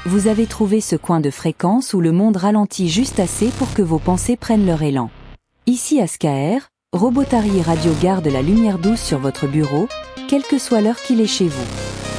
vous avez trouvé ce coin de fréquence où le monde ralentit juste assez pour que vos pensées prennent leur élan. Ici à SKR, Robotary Radio garde la lumière douce sur votre bureau, quelle que soit l'heure qu'il est chez vous.